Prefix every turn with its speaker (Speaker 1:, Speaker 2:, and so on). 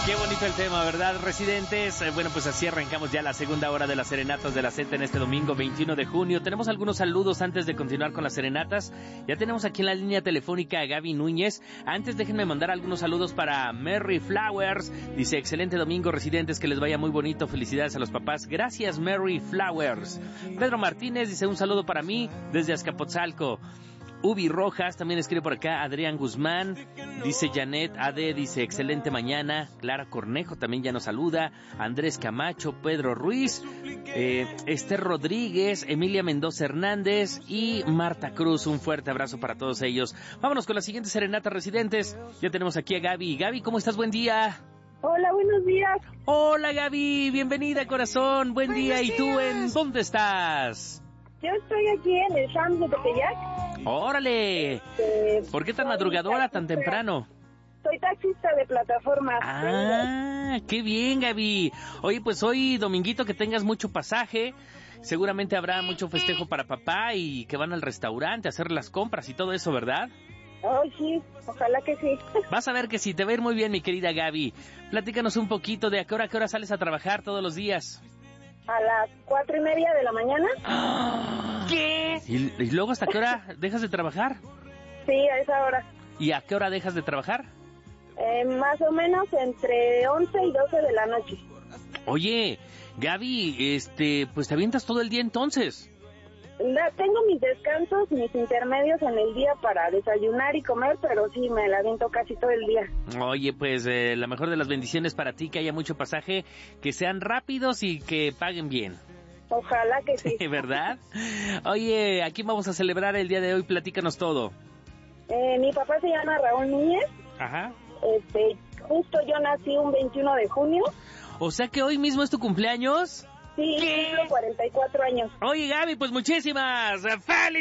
Speaker 1: Qué bonito el tema, ¿verdad, residentes? Bueno, pues así arrancamos ya la segunda hora de las serenatas de la Z en este domingo 21 de junio. Tenemos algunos saludos antes de continuar con las serenatas. Ya tenemos aquí en la línea telefónica a Gaby Núñez. Antes déjenme mandar algunos saludos para Mary Flowers. Dice, excelente domingo, residentes, que les vaya muy bonito. Felicidades a los papás. Gracias, Mary Flowers. Pedro Martínez dice, un saludo para mí desde Azcapotzalco. Ubi Rojas también escribe por acá. Adrián Guzmán, dice Janet AD, dice excelente mañana. Clara Cornejo también ya nos saluda. Andrés Camacho, Pedro Ruiz, Esther Rodríguez, Emilia Mendoza Hernández y Marta Cruz. Un fuerte abrazo para todos ellos. Vámonos con la siguiente serenata, residentes. Ya tenemos aquí a Gaby. Gaby, ¿cómo estás? Buen día.
Speaker 2: Hola, buenos días.
Speaker 1: Hola, Gaby, bienvenida, corazón. Buen día. ¿Y tú en dónde estás?
Speaker 2: Yo estoy aquí en el SAM de Tepeyac.
Speaker 1: ¡Órale! ¿Por qué tan madrugadora, tan temprano?
Speaker 2: Soy taxista de plataforma.
Speaker 1: ¡Ah! ¡Qué bien, Gaby! Oye, pues hoy, dominguito, que tengas mucho pasaje. Seguramente habrá mucho festejo para papá y que van al restaurante a hacer las compras y todo eso, ¿verdad?
Speaker 2: Ay, sí, ojalá que sí.
Speaker 1: Vas a ver que sí, te va a ir muy bien, mi querida Gaby. Platícanos un poquito de a qué hora sales a trabajar todos los días.
Speaker 2: A las 4:30 de la mañana.
Speaker 1: ¿Qué? ¿Y luego hasta qué hora dejas de trabajar?
Speaker 2: Sí, a esa hora.
Speaker 1: ¿Y a qué hora dejas de trabajar?
Speaker 2: Más o menos entre 11 y 12 de la noche.
Speaker 1: Oye, Gaby, pues te avientas todo el día entonces.
Speaker 2: Tengo mis descansos, mis intermedios en el día para desayunar y comer, pero sí, me la aviento casi todo el día.
Speaker 1: Oye, pues la mejor de las bendiciones para ti, que haya mucho pasaje, que sean rápidos y que paguen bien.
Speaker 2: Ojalá que sí.
Speaker 1: ¿Verdad? Oye, aquí vamos a celebrar el día de hoy, platícanos todo.
Speaker 2: Mi papá se llama Raúl Núñez.
Speaker 1: Ajá.
Speaker 2: Justo yo nací un 21 de junio.
Speaker 1: O sea que hoy mismo es tu cumpleaños.
Speaker 2: Sí, cumplo 44 años.
Speaker 1: Oye, Gaby, pues muchísimas felicidades.